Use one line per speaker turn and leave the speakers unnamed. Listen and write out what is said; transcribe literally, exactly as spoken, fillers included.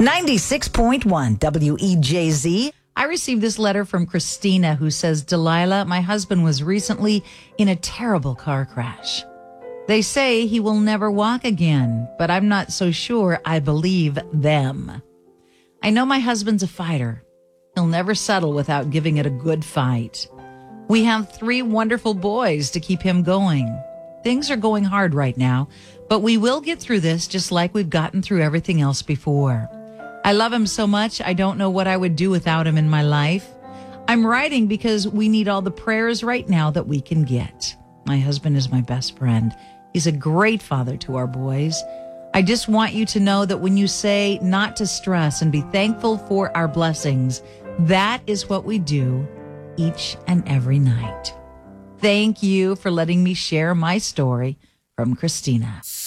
ninety-six point one W E J Z. I received this letter from Christina who says, Delilah, my husband was recently in a terrible car crash. They say he will never walk again, but I'm not so sure I believe them. I know my husband's a fighter. He'll never settle without giving it a good fight. We have three wonderful boys to keep him going. Things are going hard right now, but we will get through this just like we've gotten through everything else before. I love him so much, I don't know what I would do without him in my life. I'm writing because we need all the prayers right now that we can get. My husband is my best friend. He's a great father to our boys. I just want you to know that when you say not to stress and be thankful for our blessings, that is what we do each and every night. Thank you for letting me share my story from Christina.